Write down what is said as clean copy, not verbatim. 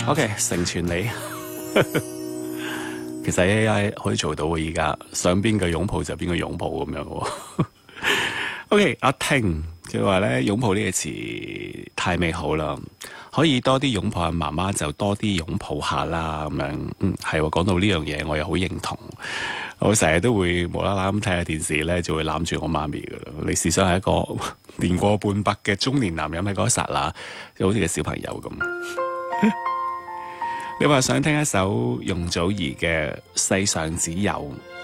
OK， 成全你。其實 AI 可以做到嘅，而家想邊個擁抱就邊個擁抱咁樣喎。OK， 阿婷佢話咧，擁抱呢個詞太美好啦，可以多啲擁抱下媽媽就多啲擁抱下啦咁樣。係喎，講到呢樣嘢我又好認同。我成日都會無啦啦咁睇下電視咧，就會攬住我媽咪噶啦。你試想係一個年過半百嘅中年男人喺嗰一剎那，就好似個小朋友咁。你話想聽一首容祖兒嘅《世上只有》。